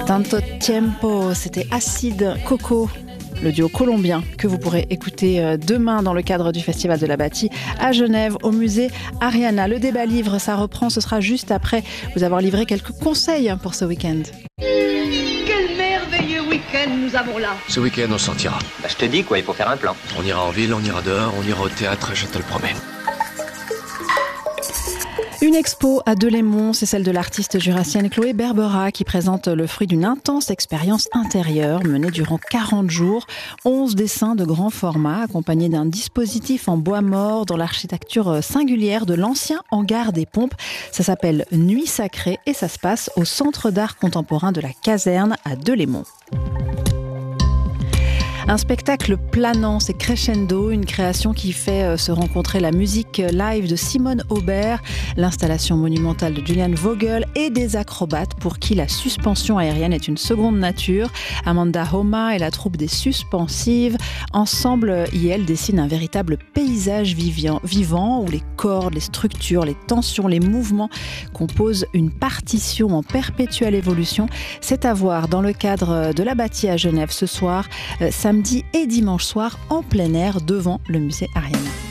Tanto Tiempo, c'était Acid Coco, le duo colombien que vous pourrez écouter demain dans le cadre du Festival de la Bâtie à Genève au musée Ariana. Le débat livre, ça reprend, ce sera juste après vous avoir livré quelques conseils pour ce week-end. Quel merveilleux week-end nous avons là. Ce week-end, on sortira. Bah, je te dis quoi, il faut faire un plan. On ira en ville, on ira dehors, on ira au théâtre, je te le promets. Une expo à Delémont, c'est celle de l'artiste jurassienne Chloé Berbera qui présente le fruit d'une intense expérience intérieure menée durant 40 jours. 11 dessins de grand format accompagnés d'un dispositif en bois mort dans l'architecture singulière de l'ancien hangar des pompes. Ça s'appelle Nuit sacrée et ça se passe au Centre d'art contemporain de la Caserne à Delémont. Un spectacle planant, c'est Crescendo, une création qui fait se rencontrer la musique live de Simone Aubert, l'installation monumentale de Julian Vogel et des acrobates pour qui la suspension aérienne est une seconde nature. Amanda Homa et la troupe des Suspensives, ensemble, elles dessinent un véritable paysage vivant où les cordes, les structures, les tensions, les mouvements composent une partition en perpétuelle évolution. C'est à voir dans le cadre de la Bâtie à Genève ce soir, samedi et dimanche soir en plein air devant le musée Ariana.